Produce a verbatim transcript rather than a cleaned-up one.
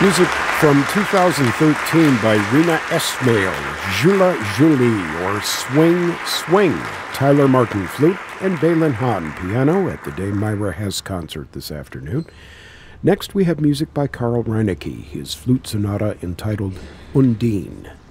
Music from two thousand thirteen by Rina Esmail, Jula Julie, or Swing Swing, Tyler Martin flute, and Balin Hahn piano at the Dame Myra Hess concert this afternoon. Next we have music by Carl Reinecke, his flute sonata entitled Undine.